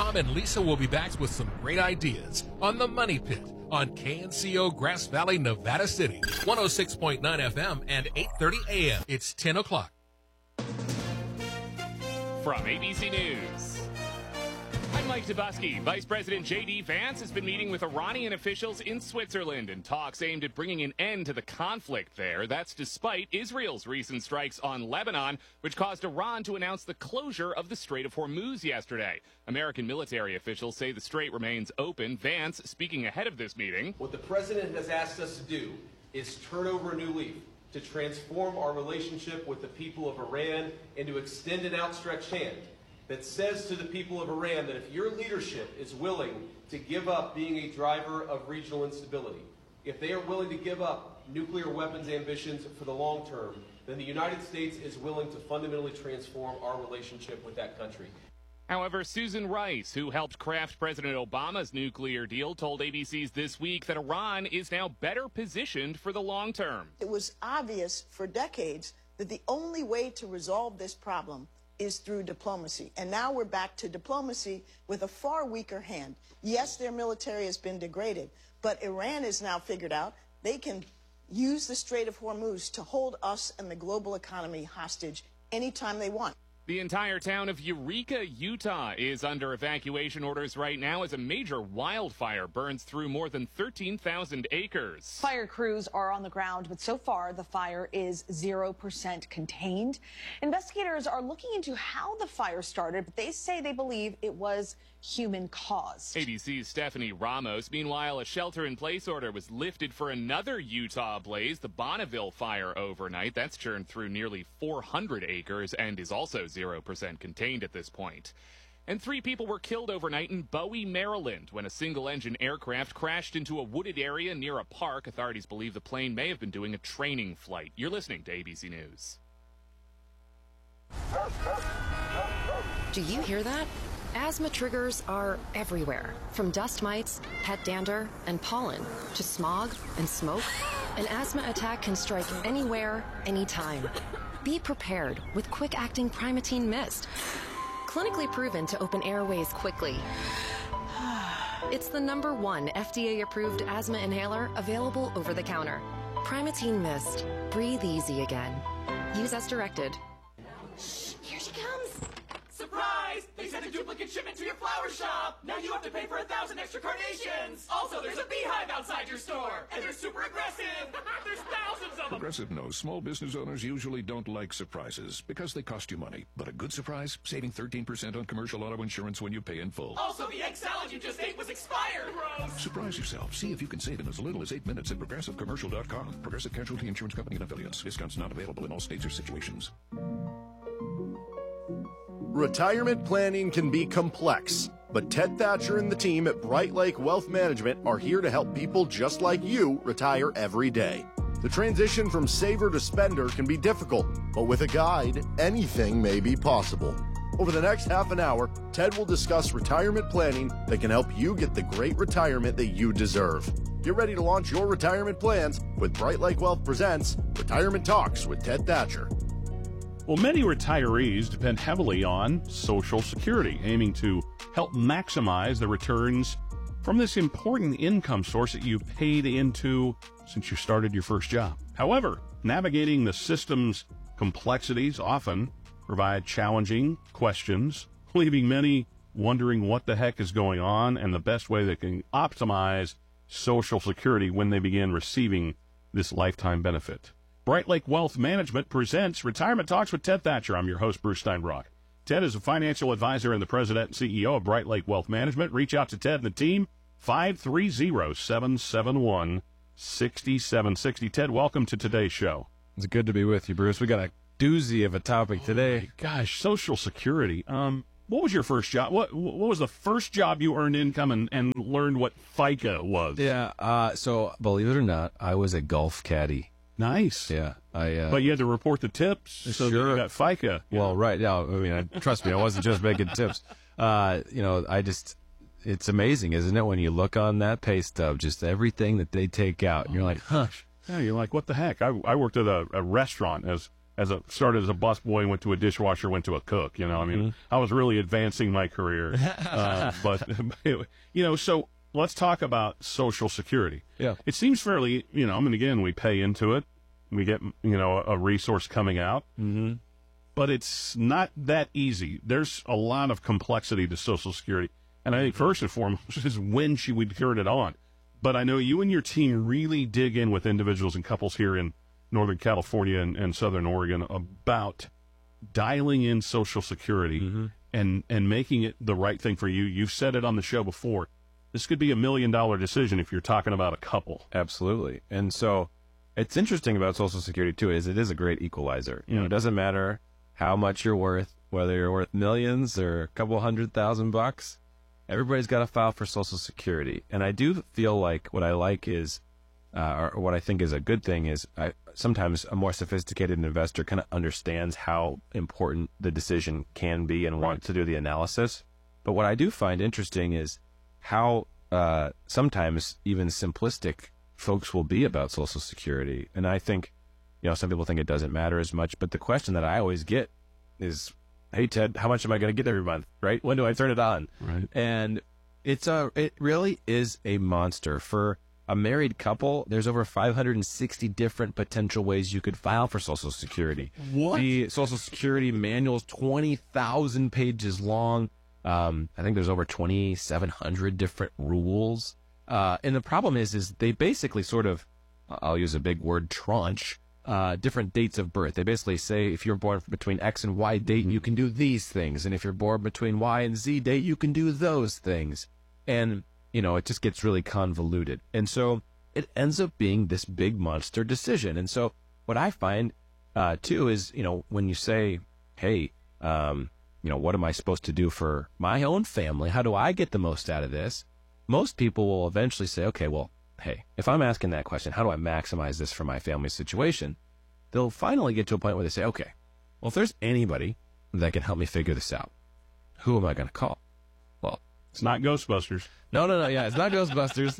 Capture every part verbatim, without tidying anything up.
Tom and Lisa will be back with some great ideas on The Money Pit on K N C O Grass Valley, Nevada City, one oh six point nine F M and eight thirty A M. It's ten o'clock. From A B C News, I'm Mike Tabusky. Vice President J D Vance has been meeting with Iranian officials in Switzerland in talks aimed at bringing an end to the conflict there. That's despite Israel's recent strikes on Lebanon, which caused Iran to announce the closure of the Strait of Hormuz yesterday. American military officials say the strait remains open. Vance, speaking ahead of this meeting. What the president has asked us to do is turn over a new leaf, to transform our relationship with the people of Iran and to extend an outstretched hand that says to the people of Iran that if your leadership is willing to give up being a driver of regional instability, if they are willing to give up nuclear weapons ambitions for the long term, then the United States is willing to fundamentally transform our relationship with that country. However, Susan Rice, who helped craft President Obama's nuclear deal, told A B C's This Week that Iran is now better positioned for the long term. It was obvious for decades that the only way to resolve this problem is through diplomacy. And now we're back to diplomacy with a far weaker hand. Yes, their military has been degraded, but Iran has now figured out they can use the Strait of Hormuz to hold us and the global economy hostage anytime they want. The entire town of Eureka, Utah is under evacuation orders right now as a major wildfire burns through more than thirteen thousand acres. Fire crews are on the ground, but so far the fire is zero percent contained. Investigators are looking into how the fire started, but they say they believe it was human caused. A B C's Stephanie Ramos. Meanwhile, a shelter-in-place order was lifted for another Utah blaze, the Bonneville fire, overnight. That's churned through nearly four hundred acres and is also zero percent contained at this point. And three people were killed overnight in Bowie, Maryland, when a single-engine aircraft crashed into a wooded area near a park. Authorities believe the plane may have been doing a training flight. You're listening to A B C News. Do you hear that? Asthma triggers are everywhere, from dust mites, pet dander, and pollen, to smog and smoke. An asthma attack can strike anywhere, anytime. Be prepared with quick-acting Primatene Mist. Clinically proven to open airways quickly. It's the number one F D A-approved asthma inhaler available over the counter. Primatene Mist. Breathe easy again. Use as directed. Shh, here she comes. Surprise! They sent a duplicate shipment to your flower shop. Now you have to pay for a thousand extra carnations. Also, there's a beehive outside your store, and they're super aggressive. There's thousands of them. Progressive knows small business owners usually don't like surprises because they cost you money. But a good surprise, saving thirteen percent on commercial auto insurance when you pay in full. Also, the egg salad you just ate was expired. Gross. Surprise yourself. See if you can save in as little as eight minutes at progressive commercial dot com. Progressive Casualty Insurance Company and Affiliates. Discounts not available in all states or situations. Retirement planning can be complex, but Ted Thatcher and the team at Bright Lake Wealth Management are here to help people just like you retire every day. The transition from saver to spender can be difficult, but with a guide, anything may be possible. Over the next half an hour, Ted will discuss retirement planning that can help you get the great retirement that you deserve. Get ready to launch your retirement plans with Bright Lake Wealth presents Retirement Talks with Ted Thatcher. Well, many retirees depend heavily on Social Security, aiming to help maximize the returns from this important income source that you've paid into since you started your first job. However, navigating the system's complexities often provide challenging questions, leaving many wondering what the heck is going on and the best way they can optimize Social Security when they begin receiving this lifetime benefit. Bright Lake Wealth Management presents Retirement Talks with Ted Thatcher. I'm your host, Bruce Steinbrock. Ted is a financial advisor and the president and C E O of Bright Lake Wealth Management. Reach out to Ted and the team, five three zero, seven seven one, six seven six zero. Ted, welcome to today's show. It's good to be with you, Bruce. We got a doozy of a topic today. Oh my gosh, Social Security. Um, what was your first job? What What was the first job you earned income and, and learned what FICA was? Yeah, uh, so believe it or not, I was a golf caddy. Nice. Yeah. I. Uh, but you had to report the tips, so sure. you got FICA. Well, right. Yeah. I mean, I, trust me, I wasn't just making tips. Uh, you know, I just, it's amazing, isn't it, when you look on that pay stub, just everything that they take out, and you're like, huh. Yeah, you're like, what the heck? I, I worked at a, a restaurant as as a started as a busboy, went to a dishwasher, went to a cook. You know, I mean, mm-hmm. I was really advancing my career. uh, but you know, so let's talk about Social Security. Yeah, it seems fairly. You know, I mean, again, we pay into it. We get, you know, a resource coming out. Mm-hmm. But it's not that easy. There's a lot of complexity to Social Security. And I think first and foremost is when should we turn it on? But I know you and your team really dig in with individuals and couples here in Northern California and, and Southern Oregon about dialing in Social Security mm-hmm. and, and making it the right thing for you. You've said it on the show before. This could be a million-dollar decision if you're talking about a couple. Absolutely. And so it's interesting about Social Security, too, is it is a great equalizer. You know, it doesn't matter how much you're worth, whether you're worth millions or a couple hundred thousand bucks, everybody's got to file for Social Security. And I do feel like what I like is, uh, or what I think is a good thing is, I, sometimes a more sophisticated investor kind of understands how important the decision can be and wants to do the analysis. But what I do find interesting is how uh, sometimes even simplistic folks will be about Social Security. And I think, you know, some people think it doesn't matter as much, but the question that I always get is, hey, Ted, how much am I going to get every month, right? When do I turn it on? Right. And it's a, it really is a monster. For a married couple, there's over five hundred sixty different potential ways you could file for Social Security. What? The Social Security manual is twenty thousand pages long. Um, I think there's over twenty-seven hundred different rules. Uh, and the problem is, is they basically sort of, I'll use a big word, tranche, Uh, different dates of birth. They basically say if you're born between X and Y date, you can do these things. And if you're born between Y and Z date, you can do those things. And, you know, it just gets really convoluted. And so it ends up being this big monster decision. And so what I find, uh, too, is, you know, when you say, hey, um, you know, what am I supposed to do for my own family? How do I get the most out of this? Most people will eventually say, okay, well, hey, if I'm asking that question, how do I maximize this for my family situation? They'll finally get to a point where they say, okay, well, if there's anybody that can help me figure this out, who am I going to call? Well, it's not Ghostbusters. No, no, no. Yeah, it's not Ghostbusters.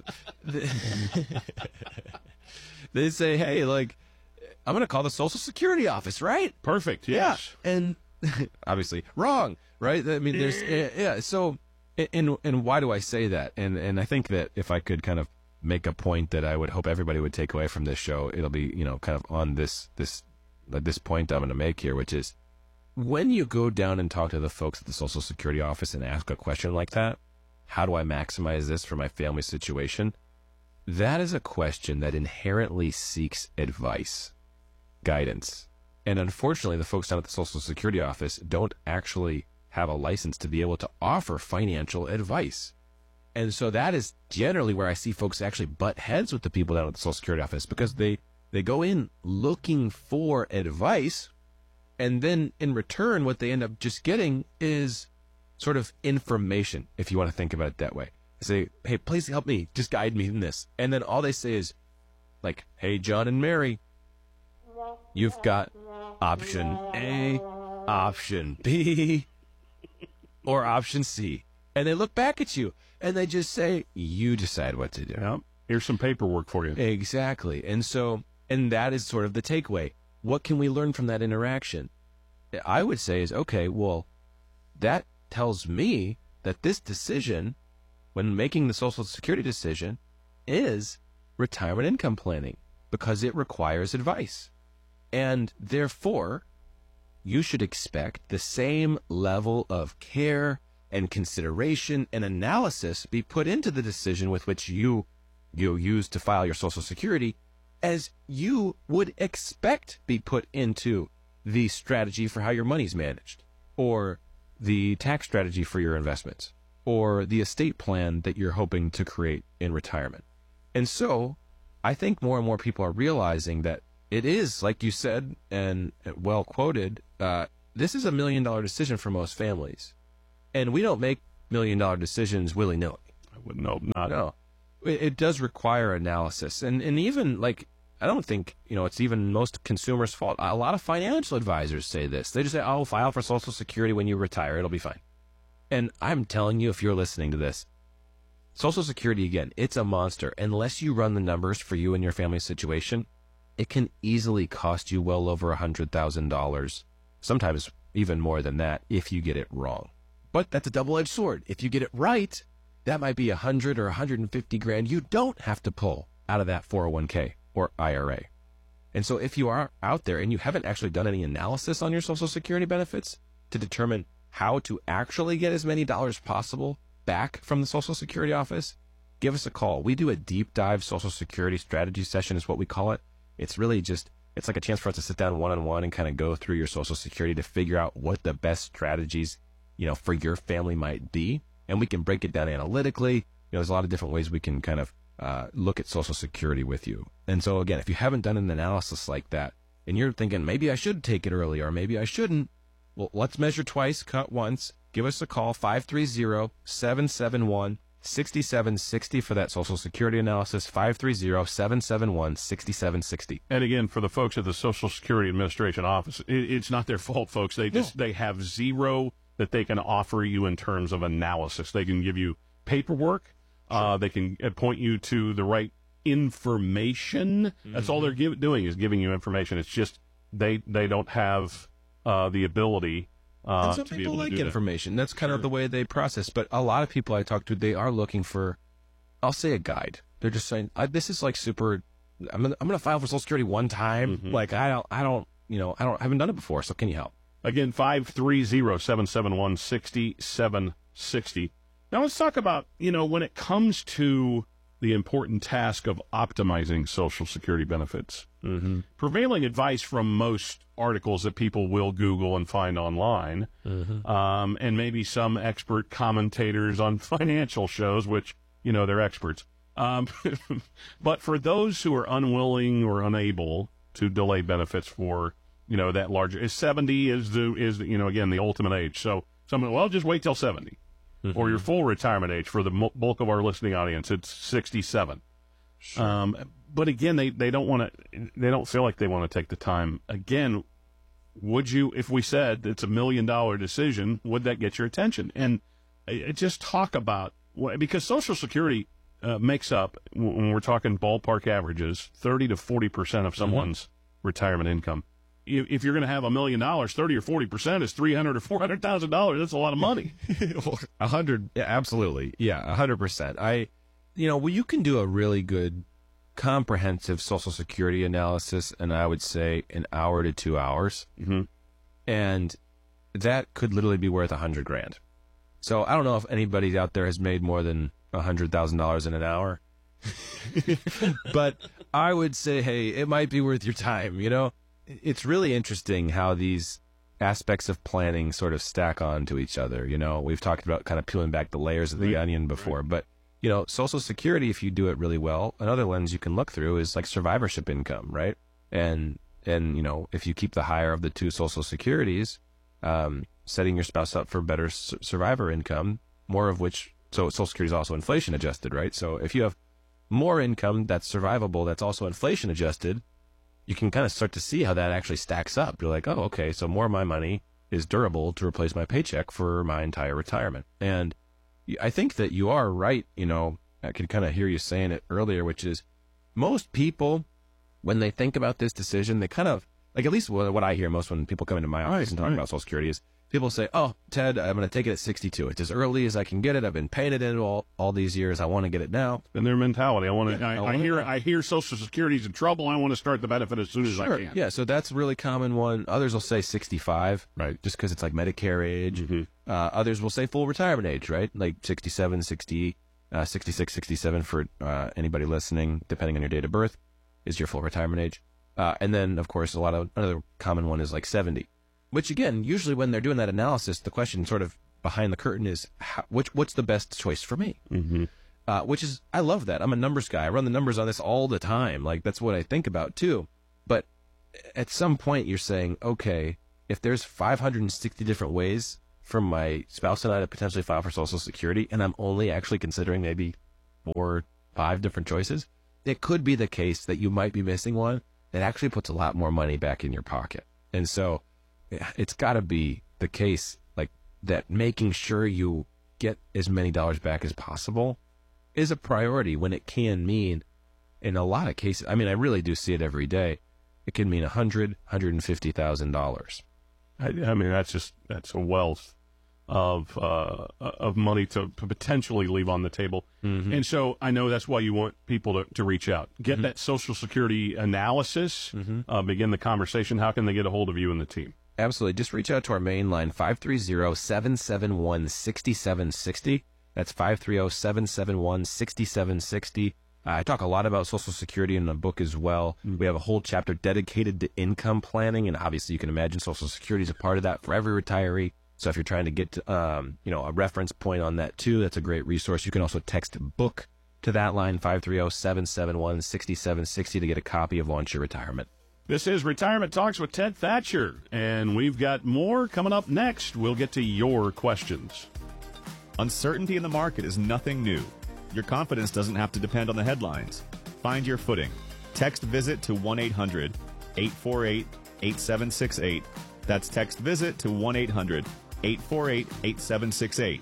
They say, hey, like, I'm going to call the Social Security office, right? Perfect. Yes. Yeah. And obviously wrong, right? I mean, there's, yeah. So, and, and why do I say that? And, and I think that if I could kind of make a point that I would hope everybody would take away from this show, it'll be, you know, kind of on this this this point I'm going to make here, which is when you go down and talk to the folks at the Social Security office and ask a question like that, how do I maximize this for my family situation? That is a question that inherently seeks advice, guidance. And unfortunately, the folks down at the Social Security office don't actually have a license to be able to offer financial advice. And so that is generally where I see folks actually butt heads with the people down at the Social Security office, because they, they go in looking for advice, and then in return, what they end up just getting is sort of information, if you want to think about it that way. They say, hey, please help me, just guide me in this. And then all they say is, like, hey, John and Mary, you've got option A, option B, or option C. And they look back at you, and they just say, you decide what to do. Yep. Here's some paperwork for you. Exactly. And so, and that is sort of the takeaway. What can we learn from that interaction? I would say is, okay, well, that tells me that this decision, when making the Social Security decision, is retirement income planning, because it requires advice. And therefore, you should expect the same level of care and consideration and analysis be put into the decision with which you you use to file your Social Security as you would expect be put into the strategy for how your money's managed, or the tax strategy for your investments, or the estate plan that you're hoping to create in retirement. And so I think more and more people are realizing that it is, like you said, and well quoted, uh, this is a million dollar decision for most families. And we don't make million dollar decisions willy-nilly. I wouldn't know. Not. No. It, it does require analysis. And, and even, like, I don't think, you know, it's even most consumers' fault. A lot of financial advisors say this. They just say, oh, file for Social Security when you retire. It'll be fine. And I'm telling you, if you're listening to this, Social Security, again, it's a monster. Unless you run the numbers for you and your family situation, it can easily cost you well over one hundred thousand dollars, sometimes even more than that if you get it wrong. But that's a double-edged sword. If you get it right, that might be one hundred or one hundred fifty grand you don't have to pull out of that four oh one k or I R A. And so if you are out there and you haven't actually done any analysis on your Social Security benefits to determine how to actually get as many dollars possible back from the Social Security office, give us a call. We do a deep dive Social Security strategy session is what we call it. It's really just, it's like a chance for us to sit down one-on-one and kind of go through your Social Security to figure out what the best strategies, you know, for your family might be. And we can break it down analytically. You know, there's a lot of different ways we can kind of uh, look at Social Security with you. And so again, if you haven't done an analysis like that, and you're thinking, maybe I should take it early, or maybe I shouldn't, well, let's measure twice, cut once. Give us a call, five three zero, seven seven one, six seven six zero for that Social Security analysis, five three zero, seven seven one, six seven six zero. And again, for the folks at the Social Security Administration office, it, it's not their fault, folks. They just no. they have zero that they can offer you in terms of analysis. They can give you paperwork. Sure. Uh, they can point you to the right information. Mm-hmm. That's all they're give, doing is giving you information. It's just they they don't have uh, the ability uh, and some to people be able like to do information. That. That's kind sure. of the way they process. But a lot of people I talk to, they are looking for, I'll say, a guide. They're just saying, I, this is like super, I'm gonna, I'm going to file for Social Security one time. Mm-hmm. Like, I don't, I don't, you know, I don't, I haven't done it before, so can you help? Again, five three zero, seven seven one, six seven six zero. Now let's talk about, you know, when it comes to the important task of optimizing Social Security benefits. Mm-hmm. Prevailing advice from most articles that people will Google and find online, mm-hmm. um, and maybe some expert commentators on financial shows, which, you know, they're experts. Um, but for those who are unwilling or unable to delay benefits for, you know, that larger, is seventy is the, is the, you know, again, the ultimate age. So someone, well, just wait till seventy. Mm-hmm. Or your full retirement age for the bulk of our listening audience, it's sixty-seven. Sure. Um, but again, they, they don't want to, they don't feel like they want to take the time. Again, would you, if we said it's a million dollar decision, would that get your attention? And uh, just talk about, because Social Security uh, makes up, when we're talking ballpark averages, thirty to forty percent of someone's mm-hmm. retirement income. If you're going to have a million dollars, thirty or forty percent is three hundred or four hundred thousand dollars. That's a lot of money. A hundred, yeah, absolutely, yeah, a hundred percent. I, you know, well, you can do a really good, comprehensive Social Security analysis, and I would say an hour to two hours, mm-hmm. and that could literally be worth a hundred grand. So I don't know if anybody out there has made more than a hundred thousand dollars in an hour, but I would say, hey, it might be worth your time. You know. It's really interesting how these aspects of planning sort of stack on to each other. You know, we've talked about kind of peeling back the layers of the right. onion before, right. but, you know, Social Security, if you do it really well, another lens you can look through is like survivorship income, right? And, and you know, if you keep the higher of the two Social Securities, um, setting your spouse up for better su- survivor income, more of which, so Social Security is also inflation adjusted, right? So if you have more income that's survivable, that's also inflation adjusted, you can kind of start to see how that actually stacks up. You're like, oh, okay, so more of my money is durable to replace my paycheck for my entire retirement. And I think that you are right. You know, I could kind of hear you saying it earlier, which is most people, when they think about this decision, they kind of, like at least what I hear most when people come into my office right, and talk right. about Social Security is people say, oh, Ted, I'm going to take it at sixty-two. It's as early as I can get it. I've been paying it in all, all these years. I want to get it now. And their mentality. I want to. Yeah, I, I, I hear. I hear Social Security's in trouble. I want to start the benefit as soon as sure. I can. Yeah. So that's a really common one. Others will say sixty-five, right? Just because it's like Medicare age. Mm-hmm. Uh, others will say full retirement age, right? Like sixty-seven, sixty, uh, sixty-six, sixty-seven for uh, anybody listening, depending on your date of birth, is your full retirement age. Uh, and then, of course, a lot of another common one is like seventy. Which, again, usually when they're doing that analysis, the question sort of behind the curtain is, how, which what's the best choice for me? Mm-hmm. Uh, which is, I love that. I'm a numbers guy. I run the numbers on this all the time. Like, that's what I think about, too. But at some point, you're saying, okay, if there's five hundred sixty different ways for my spouse and I to potentially file for Social Security, and I'm only actually considering maybe four, five different choices, it could be the case that you might be missing one that actually puts a lot more money back in your pocket. And so it's got to be the case, like, that making sure you get as many dollars back as possible is a priority when it can mean, in a lot of cases, I mean, I really do see it every day, it can mean one hundred thousand dollars, one hundred fifty thousand dollars. I, I mean, that's just that's a wealth of uh, of money to potentially leave on the table. Mm-hmm. And so I know that's why you want people to, to reach out. Get mm-hmm. that Social Security analysis, mm-hmm. uh, begin the conversation. How can they get a hold of you and the team? Absolutely. Just reach out to our main line, five three zero, seven seven one, six seven six zero. That's five three zero, seven seven one, six seven six zero. Uh, I talk a lot about Social Security in the book as well. Mm-hmm. We have a whole chapter dedicated to income planning, and obviously you can imagine Social Security is a part of that for every retiree. So if you're trying to get to, um, you know, a reference point on that too, that's a great resource. You can also text book to that line, five three zero, seven seven one, six seven six zero, to get a copy of Launch Your Retirement. This is Retirement Talks with Ted Thatcher, and we've got more coming up next. We'll get to your questions. Uncertainty in the market is nothing new. Your confidence doesn't have to depend on the headlines. Find your footing. Text VISIT to one eight hundred, eight four eight, eight seven six eight. That's text VISIT to one eight hundred, eight four eight, eight seven six eight.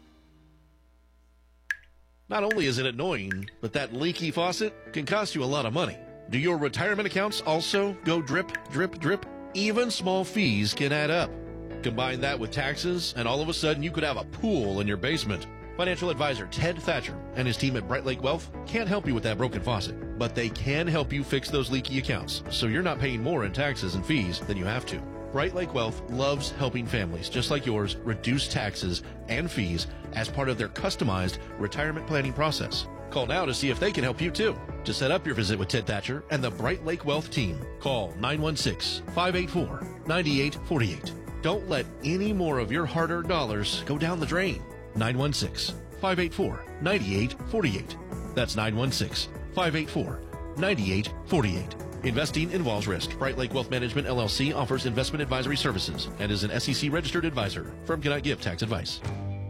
Not only is it annoying, but that leaky faucet can cost you a lot of money. Do your retirement accounts also go drip, drip, drip? Even small fees can add up. Combine that with taxes, and all of a sudden you could have a pool in your basement. Financial advisor Ted Thatcher and his team at Bright Lake Wealth can't help you with that broken faucet, but they can help you fix those leaky accounts so you're not paying more in taxes and fees than you have to. Bright Lake Wealth loves helping families just like yours reduce taxes and fees as part of their customized retirement planning process. Call now to see if they can help you too. To set up your visit with Ted Thatcher and the Bright Lake Wealth team, call nine one six, five eight four, nine eight four eight. Don't let any more of your hard-earned dollars go down the drain. nine one six, five eight four, nine eight four eight. That's nine one six, five eight four, nine eight four eight. Investing involves risk. Bright Lake Wealth Management, L L C offers investment advisory services and is an S E C-registered advisor. Firm cannot give tax advice.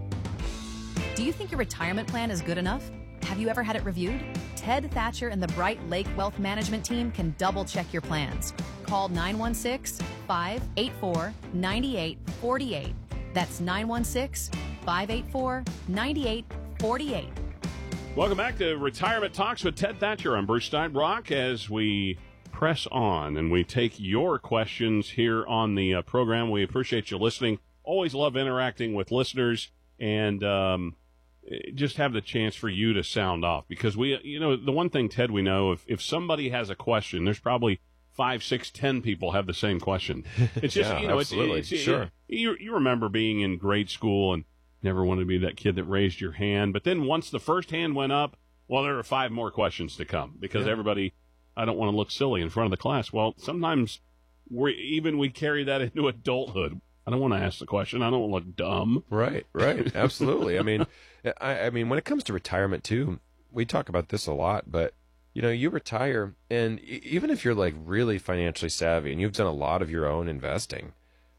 Do you think your retirement plan is good enough? Have you ever had it reviewed? Ted Thatcher and the Bright Lake Wealth Management team can double-check your plans. Call nine one six, five eight four, nine eight four eight. That's nine one six, five eight four, nine eight four eight. Welcome back to Retirement Talks with Ted Thatcher. I'm Bruce Steinbrock as we press on and we take your questions here on the uh, program. We appreciate you listening. Always love interacting with listeners and um, just have the chance for you to sound off because we, you know, the one thing, Ted, we know if, if somebody has a question, there's probably five, six, ten people have the same question. It's just, yeah, you know, absolutely. it's, it's sure. You, you remember being in grade school and never wanted to be that kid that raised your hand. But then once the first hand went up, well, there are five more questions to come because yeah. everybody, I don't want to look silly in front of the class. Well, sometimes we even we carry that into adulthood. I don't want to ask the question. I don't want to look dumb. Right, right. Absolutely. I mean, I, I mean, when it comes to retirement, too, we talk about this a lot, but, you know, you retire, and even if you're, like, really financially savvy and you've done a lot of your own investing,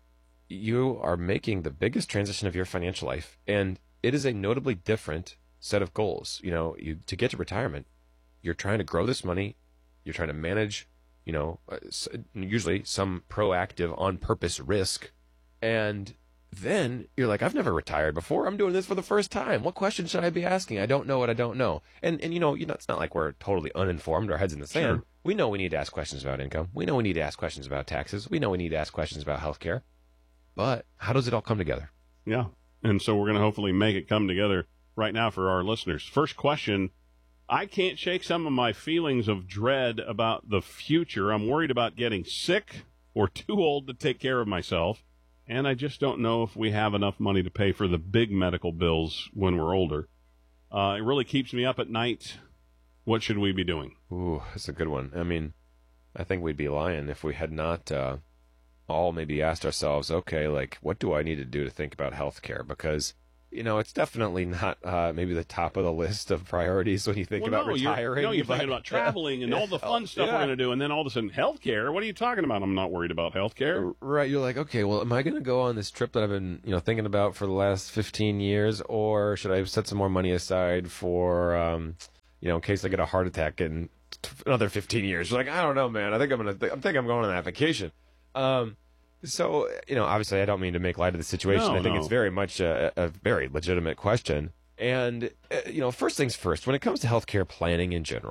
you are making the biggest transition of your financial life, and it is a notably different set of goals. You know, you to get to retirement, you're trying to grow this money, you're trying to manage, you know, uh, usually some proactive on-purpose risk, and then you're like, I've never retired before. I'm doing this for the first time. What question should I be asking? I don't know what I don't know. And, and you know, you know, it's not like we're totally uninformed, our heads in the sand. Sure. We know we need to ask questions about income. We know we need to ask questions about taxes. We know we need to ask questions about healthcare. But how does it all come together? Yeah. And so we're going to hopefully make it come together right now for our listeners. First question, I can't shake some of my feelings of dread about the future. I'm worried about getting sick or too old to take care of myself. And I just don't know if we have enough money to pay for the big medical bills when we're older. Uh, it really keeps me up at night. What should we be doing? Ooh, that's a good one. I mean, I think we'd be lying if we had not uh, all maybe asked ourselves, okay, like, what do I need to do to think about healthcare? Because, you know, it's definitely not uh, maybe the top of the list of priorities when you think well, about no, retiring. You're, no, you're but, thinking about traveling and all the fun stuff yeah. we're going to do, and then all of a sudden, healthcare? What are you talking about? I'm not worried about healthcare. Right. You're like, okay, well, am I going to go on this trip that I've been, you know, thinking about for the last fifteen years, or should I set some more money aside for, um, you know, in case I get a heart attack in another fifteen years? You're like, I don't know, man. I think I'm going to. Th- I think I'm going on that vacation. Um, So, you know, obviously I don't mean to make light of the situation. No, I think no. it's very much a, a very legitimate question. And, uh, you know, first things first, when it comes to healthcare planning in general,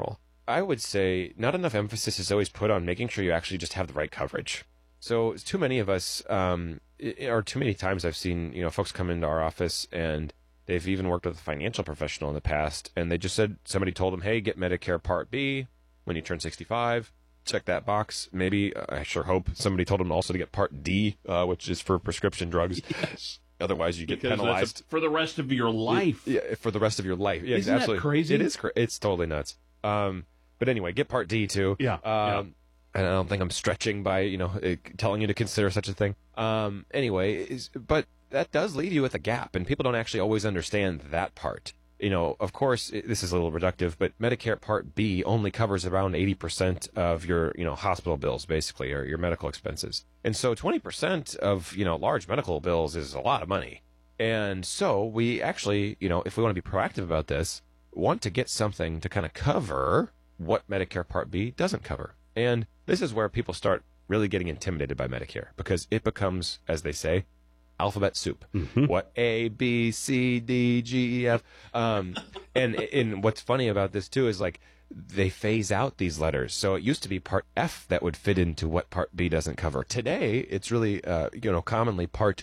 I would say not enough emphasis is always put on making sure you actually just have the right coverage. So too many of us, um, or too many times I've seen, you know, folks come into our office and they've even worked with a financial professional in the past, and they just said, somebody told them, hey, get Medicare Part B when you turn sixty-five. Check that box. Maybe, uh, I sure hope somebody told them also to get Part D, uh, which is for prescription drugs. Yes. Otherwise, you get Because penalized that's a, for the rest of your life. Yeah, for the rest of your life. Yeah, Isn't absolutely. that crazy? It is. Cra- it's totally nuts. Um, but anyway, get Part D too. Yeah. Um, yeah. And I don't think I'm stretching by, you know, uh, telling you to consider such a thing. Um, anyway, is, but that does leave you with a gap, and people don't actually always understand that part. You know, of course, it, this is a little reductive, but Medicare Part B only covers around eighty percent of your, you know, hospital bills, basically, or your medical expenses. And so twenty percent of, you know, large medical bills is a lot of money. And so we actually, you know, if we want to be proactive about this, want to get something to kind of cover what Medicare Part B doesn't cover. And this is where people start really getting intimidated by Medicare, because it becomes, as they say, alphabet soup. Mm-hmm. What A, B, C, D, G, E, F. Um, and, and what's funny about this, too, is like they phase out these letters. So it used to be Part F that would fit into what Part B doesn't cover. Today, it's really, uh, you know, commonly Part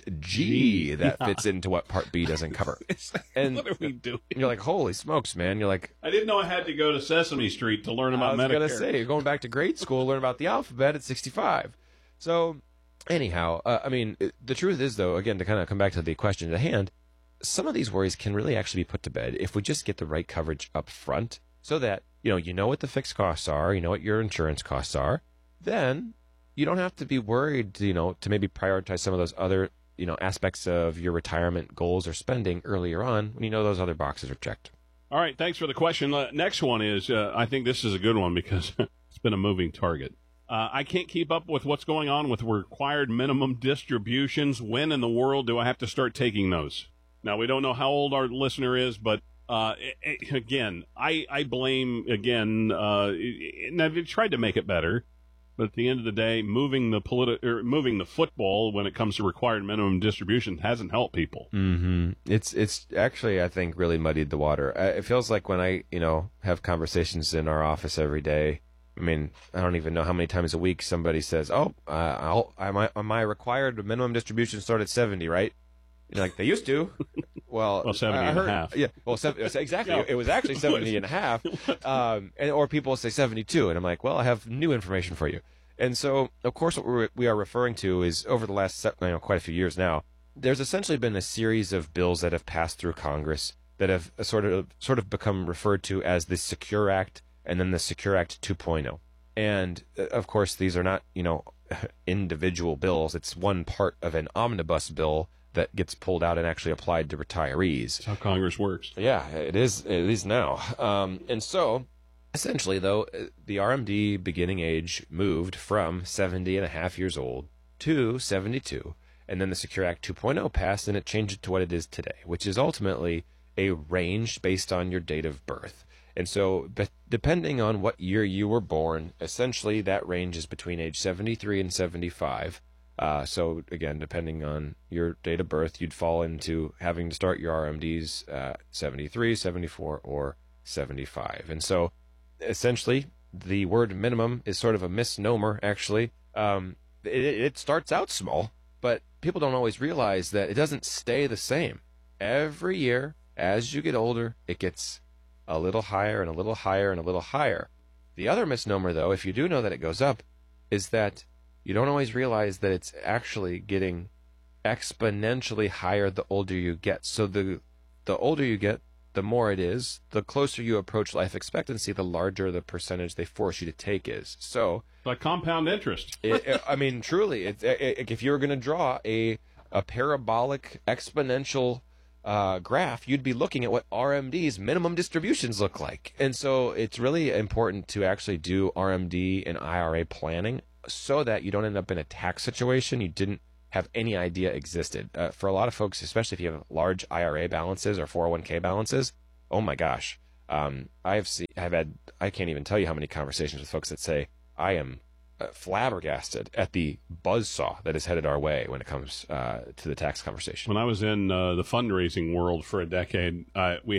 G that Yeah. fits into what Part B doesn't cover. And what are we doing? You're like, holy smokes, man. You're like, I didn't know I had to go to Sesame Street to learn about I was Medicare. going to say, you're going back to grade school, learn about the alphabet at sixty-five. So, anyhow, uh, I mean, it- the truth is, though, again, to kind of come back to the question at hand, some of these worries can really actually be put to bed if we just get the right coverage up front, so that, you know, you know what the fixed costs are, you know what your insurance costs are. Then you don't have to be worried, you know, to maybe prioritize some of those other, you know, aspects of your retirement goals or spending earlier on when you know those other boxes are checked. All right, thanks for the question. Uh, next one is, uh, I think this is a good one because it's been a moving target. Uh, I can't keep up with what's going on with required minimum distributions. When in the world do I have to start taking those? Now, we don't know how old our listener is, but uh, it, it, again, I, I blame, again, uh, now they tried to make it better, but at the end of the day, moving the politi- or moving the football when it comes to required minimum distribution hasn't helped people. Mm-hmm. It's it's actually, I think, really muddied the water. Uh, It feels like when I, you know, have conversations in our office every day, I mean, I don't even know how many times a week somebody says, oh, uh, I'll, am I, am I required minimum distribution start at seventy, right? You're like, they used to. Well, Well, seventy I and a heard- half. Yeah, well, seven, exactly. Yeah. It was actually seventy and a half. Um, and, or people will say seventy-two. And I'm like, well, I have new information for you. And so, of course, what we're, we are referring to is over the last, se- you know, quite a few years now, there's essentially been a series of bills that have passed through Congress that have sort of sort of become referred to as the Secure Act and then the Secure Act two point oh. And, uh, of course, these are not, you know, individual bills. It's one part of an omnibus bill that gets pulled out and actually applied to retirees. That's how Congress works. Yeah, it is. It is now. Um, and so, essentially, though, the R M D beginning age moved from seventy and a half years old to seventy-two. And then the Secure Act two point oh passed, and it changed it to what it is today, which is ultimately a range based on your date of birth. And so, be- depending on what year you were born, essentially that range is between age seventy-three and seventy-five. Uh, so, again, depending on your date of birth, you'd fall into having to start your R M Ds uh, seventy-three, seventy-four, or seventy-five. And so, essentially, the word minimum is sort of a misnomer, actually. Um, it, it starts out small, but people don't always realize that it doesn't stay the same. Every year, as you get older, it gets a little higher and a little higher and a little higher. The other misnomer, though, if you do know that it goes up, is that you don't always realize that it's actually getting exponentially higher the older you get. So the the older you get, the more it is. The closer you approach life expectancy, the larger the percentage they force you to take is. So, like compound interest. it, it, I mean, truly, it, it, if you were going to draw a a parabolic exponential uh, graph, you'd be looking at what R M D's minimum distributions look like. And so it's really important to actually do R M D and I R A planning so that you don't end up in a tax situation you didn't have any idea existed. Uh, for a lot of folks, especially if you have large I R A balances or four oh one k balances, oh my gosh. Um, I've seen, I've had, I can't even tell you how many conversations with folks that say, I am uh, flabbergasted at the buzzsaw that is headed our way when it comes uh, to the tax conversation. When I was in uh, the fundraising world for a decade, uh, we had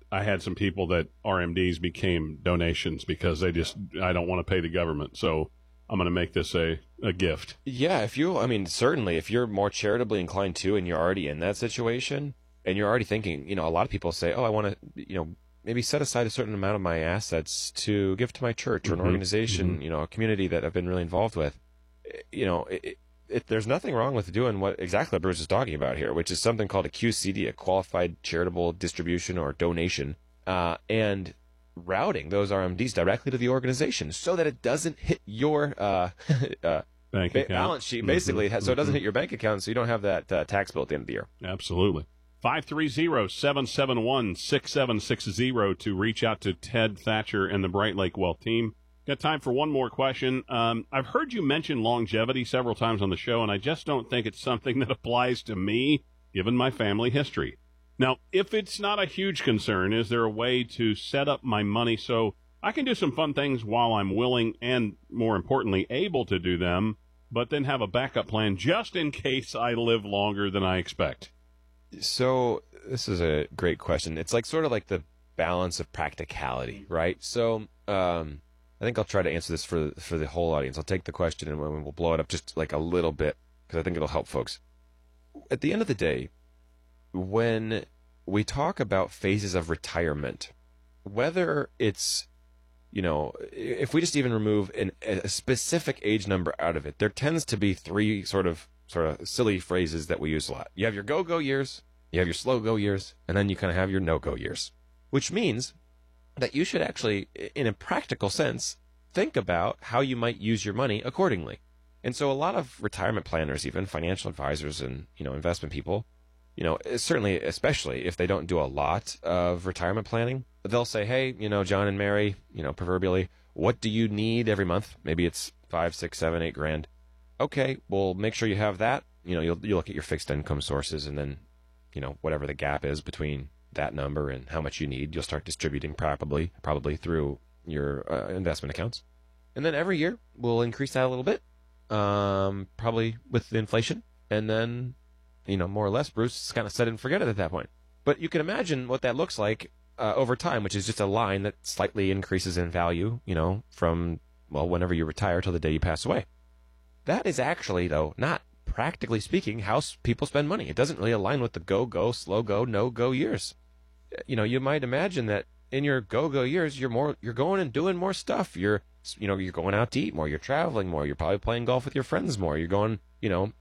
I had some people that R M Ds became donations because they just, I don't want to pay the government, so I'm going to make this a, a gift. Yeah, if you, I mean, certainly, if you're more charitably inclined to and you're already in that situation and you're already thinking, you know, a lot of people say, oh, I want to, you know, maybe set aside a certain amount of my assets to give to my church or an Mhm. organization, Mhm. you know, a community that I've been really involved with. You know, it, it, there's nothing wrong with doing what exactly what Bruce is talking about here, which is something called a Q C D, a Qualified Charitable Distribution or Donation, uh, and routing those R M Ds directly to the organization so that it doesn't hit your uh, uh, Bank ba- account. balance sheet, Mhm. basically, so it doesn't Mhm. hit your bank account, so you don't have that uh, tax bill at the end of the year. Absolutely. five three zero, seven seven one, six seven six zero to reach out to Ted Thatcher and the Bright Lake Wealth team. Got time for one more question. Um, I've heard you mention longevity several times on the show, and I just don't think it's something that applies to me, given my family history. Now, if it's not a huge concern, is there a way to set up my money so I can do some fun things while I'm willing and, more importantly, able to do them, but then have a backup plan just in case I live longer than I expect? So this is a great question. It's like sort of like the balance of practicality, right? So um, I think I'll try to answer this for for the whole audience. I'll take the question and we'll blow it up just like a little bit because I think it'll help folks. At the end of the day, when we talk about phases of retirement, whether it's, you know, if we just even remove an, a specific age number out of it, there tends to be three sort of sort of silly phrases that we use a lot. You have your go-go years, you have your slow-go years, and then you kind of have your no-go years, which means that you should actually, in a practical sense, think about how you might use your money accordingly. And so a lot of retirement planners, even financial advisors and, you know, investment people, you know, certainly, especially if they don't do a lot of retirement planning, they'll say, hey, you know, John and Mary, you know, proverbially, what do you need every month? Maybe it's five, six, seven, eight grand. Okay, well, make sure you have that. You know, you'll, you'll look at your fixed income sources and then, you know, whatever the gap is between that number and how much you need, you'll start distributing probably, probably through your uh, investment accounts. And then every year, we'll increase that a little bit, um, probably with inflation. And then, you know, more or less, Bruce is kind of set and forget it at that point. But you can imagine what that looks like uh, over time, which is just a line that slightly increases in value, you know, from, well, whenever you retire till the day you pass away. That is actually, though, not practically speaking how people spend money. It doesn't really align with the go-go, slow-go, no-go years. You know, you might imagine that in your go-go years, you're more, you're going and doing more stuff. You're, you know, you're going out to eat more. You're traveling more. You're probably playing golf with your friends more. You're going, you know,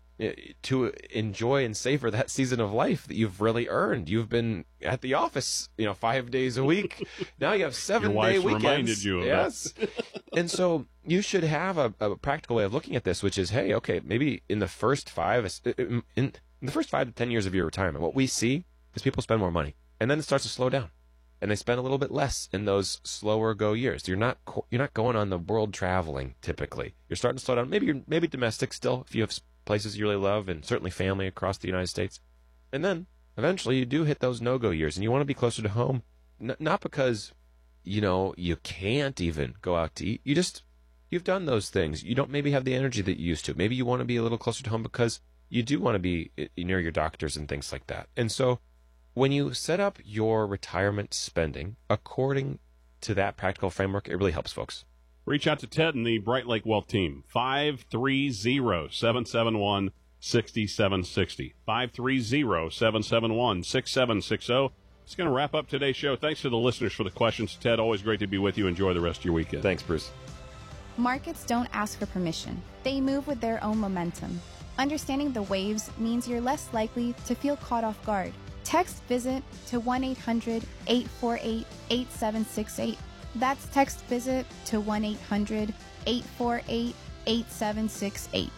to enjoy and savor that season of life that you've really earned. You've been at the office, you know, five days a week. Now you have seven Your day wife's weekends. reminded you of yes. And so you should have a, a practical way of looking at this, which is, hey, okay, maybe in the first five, in, in the first five to ten years of your retirement, what we see is people spend more money, and then it starts to slow down, and they spend a little bit less in those slower go years. You're not you're not going on the world traveling typically. You're starting to slow down. Maybe you're maybe domestic still if you have places you really love, and certainly family across the United States. And then eventually you do hit those no-go years, and you want to be closer to home, N- not because, you know, you can't even go out to eat. You just, you've done those things. You don't maybe have the energy that you used to. Maybe you want to be a little closer to home because you do want to be near your doctors and things like that. And so when you set up your retirement spending according to that practical framework, it really helps folks. Reach out to Ted and the Bright Lake Wealth team, five three zero, seven seven one, six seven six zero, five three zero, seven seven one, six seven six zero. It's going to wrap up today's show. Thanks to the listeners for the questions. Ted, always great to be with you. Enjoy the rest of your weekend. Thanks, Bruce. Markets don't ask for permission. They move with their own momentum. Understanding the waves means you're less likely to feel caught off guard. Text VISIT to one eight hundred, eight four eight, eight seven six eight. That's text VISIT to one eight hundred, eight four eight, eight seven six eight.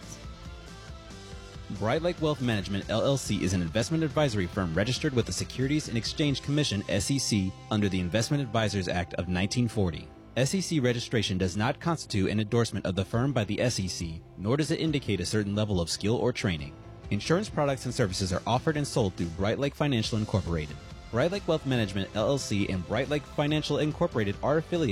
Bright Lake Wealth Management, L L C is an investment advisory firm registered with the Securities and Exchange Commission, S E C, under the Investment Advisors Act of nineteen forty. S E C registration does not constitute an endorsement of the firm by the S E C, nor does it indicate a certain level of skill or training. Insurance products and services are offered and sold through Bright Lake Financial Incorporated. Bright Lake Wealth Management, L L C, and Bright Lake Financial Incorporated are affiliated